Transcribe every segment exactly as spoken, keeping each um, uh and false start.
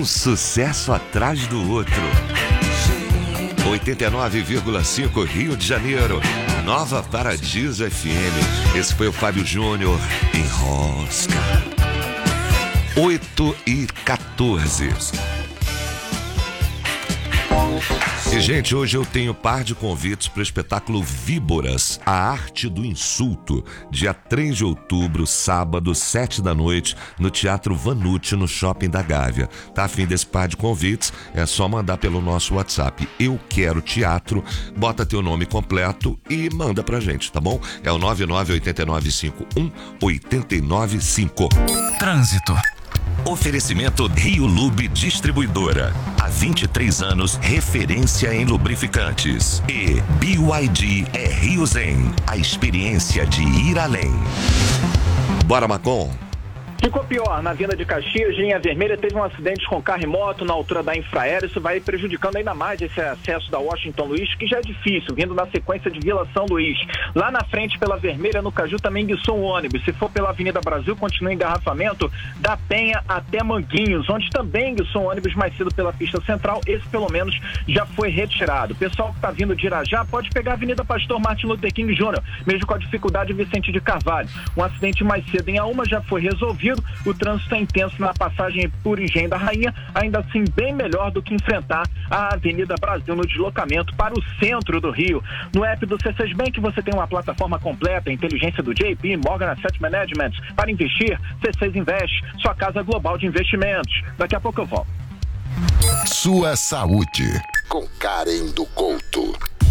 Um sucesso atrás do outro. oitenta e nove vírgula cinco Rio de Janeiro, Nova Paradiso F M. Esse foi o Fábio Júnior em Rosca. oito e quatorze. E, gente, hoje eu tenho par de convites para o espetáculo Víboras, a arte do insulto, dia três de outubro, sábado, sete da noite, no Teatro Vanucci, no Shopping da Gávea. Tá afim desse par de convites? É só mandar pelo nosso WhatsApp. Eu quero teatro, bota teu nome completo e manda pra gente, tá bom? É o nove nove oito nove cinco um oito nove cinco. Trânsito. Oferecimento Rio Lube Distribuidora. Há vinte e três anos, referência em lubrificantes. E B Y D é Rio Zen, a experiência de ir além. Bora, Macon. Ficou pior, na Vila de Caxias, linha vermelha, teve um acidente com carro e moto na altura da Infraero. Isso vai prejudicando ainda mais esse acesso da Washington Luiz, que já é difícil, vindo na sequência de Vila São Luís. Lá na frente, pela vermelha, no Caju, também enguiçou um ônibus. Se for pela Avenida Brasil, continua em engarrafamento da Penha até Manguinhos, onde também enguiçou um ônibus mais cedo pela pista central. Esse, pelo menos, já foi retirado. O pessoal que está vindo de Irajá pode pegar a Avenida Pastor Martin Luther King Júnior, mesmo com a dificuldade Vicente de Carvalho. Um acidente mais cedo em Auma já foi resolvido. O trânsito é intenso na passagem por Engenho da Rainha, ainda assim bem melhor do que enfrentar a Avenida Brasil no deslocamento para o centro do Rio. No app do C seis Bank você tem uma plataforma completa, inteligência do J P Morgan Asset Management. Para investir, C seis Invest, sua casa global de investimentos. Daqui a pouco eu volto. Sua saúde, com Karen do Couto.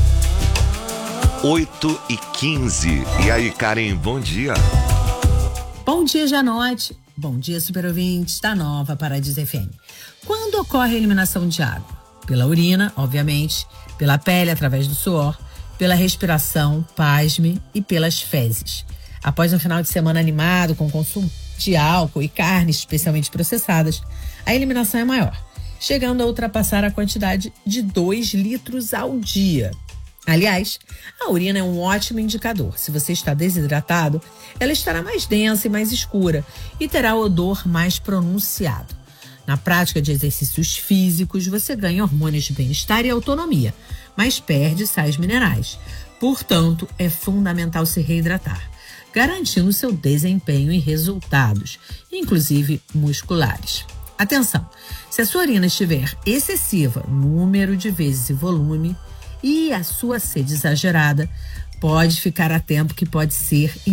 oito e quinze. E aí, Karen, bom dia. Bom dia, Janote. Bom dia, super ouvintes da Nova Paradiso F M. Quando ocorre a eliminação de água? Pela urina, obviamente, pela pele através do suor, pela respiração, pasme, e pelas fezes. Após um final de semana animado com consumo de álcool e carnes especialmente processadas, a eliminação é maior, chegando a ultrapassar a quantidade de dois litros ao dia. Aliás, a urina é um ótimo indicador. Se você está desidratado, ela estará mais densa e mais escura e terá odor mais pronunciado. Na prática de exercícios físicos, você ganha hormônios de bem-estar e autonomia, mas perde sais minerais. Portanto, é fundamental se reidratar, garantindo seu desempenho e resultados, inclusive musculares. Atenção! Se a sua urina estiver excessiva, número de vezes e volume, e a sua sede exagerada, pode ficar a tempo que pode ser